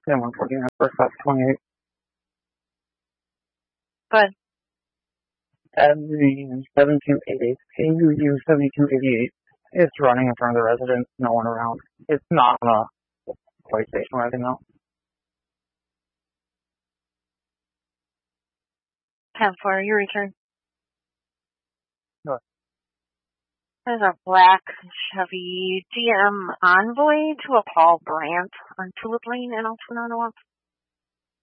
Yeah, 114 first class 28. Good. Avenue 7288. KUU 7288. It's running in front of the residence, no one around. It's not on a police station or anything else. 10-4, your return. Sure. There's a black Chevy GM Envoy to a Paul Brandt on Tulip Lane in Altoona, Iowa.